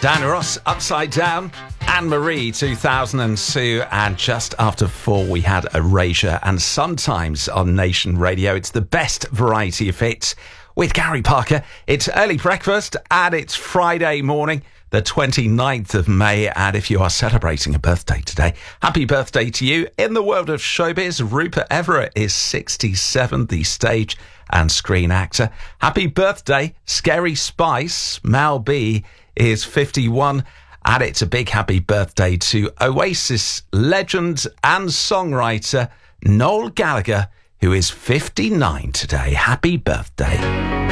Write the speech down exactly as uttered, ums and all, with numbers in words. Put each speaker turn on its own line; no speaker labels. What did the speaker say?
Diana Ross, Upside Down, Anne Marie, two thousand two, and just after four we had Erasure, and sometimes on Nation Radio it's the best variety of hits with Gary Parker. It's early breakfast and it's Friday morning, the twenty-ninth of May, and if you are celebrating a birthday today, happy birthday to you. In the world of showbiz, Rupert Everett is sixty-seven, the stage and screen actor. Happy birthday, Scary Spice. Mal B is fifty-one, and it's a big happy birthday to Oasis legend and songwriter Noel Gallagher, who is fifty-nine today. Happy birthday.